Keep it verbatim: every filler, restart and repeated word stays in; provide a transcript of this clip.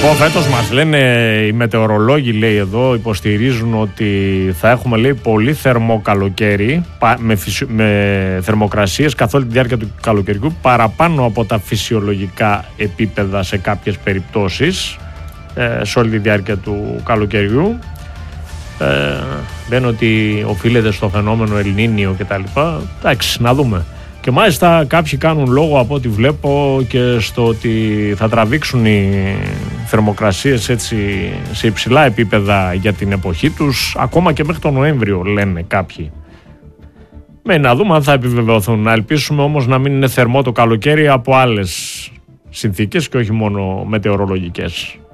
πω, φέτος μας λένε οι μετεωρολόγοι, λέει εδώ, υποστηρίζουν ότι θα έχουμε, λέει, πολύ θερμό καλοκαίρι με, φυσιο, με θερμοκρασίες καθ' όλη τη διάρκεια του καλοκαιριού, παραπάνω από τα φυσιολογικά επίπεδα σε κάποιες περιπτώσεις ε, σε όλη τη διάρκεια του καλοκαιριού. Ε, λένε ότι οφείλεται στο φαινόμενο Ελνίνιο κτλ. Εντάξει, να δούμε. Και μάλιστα κάποιοι κάνουν λόγο, από ό,τι βλέπω, και στο ότι θα τραβήξουν οι θερμοκρασίες έτσι σε υψηλά επίπεδα για την εποχή τους, ακόμα και μέχρι τον Νοέμβριο, λένε κάποιοι. Με να δούμε αν θα επιβεβαιωθούν. Να ελπίσουμε όμως να μην είναι θερμό το καλοκαίρι από άλλες συνθήκες και όχι μόνο μετεωρολογικές.